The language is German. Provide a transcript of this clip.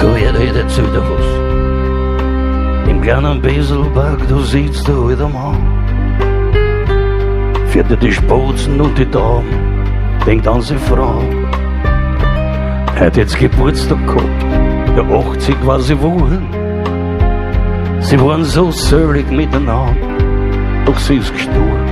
Quer redet Südafus. Im kleinen Beselberg, du siehst du wieder mal. Für die Spotzen und die Damen, denkt an sie Frau. Er hat jetzt Geburtstag gehabt, ja 80 war sie wohl. Sie waren so sölig miteinander, doch sie ist gestorben.